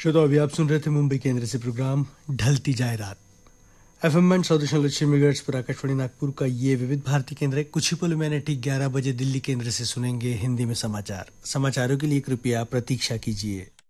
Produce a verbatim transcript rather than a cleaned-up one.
श्रोता, अभी आप सुन रहे थे मुंबई केंद्र से प्रोग्राम ढलती जाए रात। एफ एम बैंड चौदह दशमलव छह मेगाहर्ट्ज पर आकाशवाणी नागपुर का ये विविध भारती केंद्र है। कुछ ही पल में ठीक ग्यारह बजे दिल्ली केंद्र से सुनेंगे हिंदी में समाचार। समाचारों के लिए कृपया प्रतीक्षा कीजिए।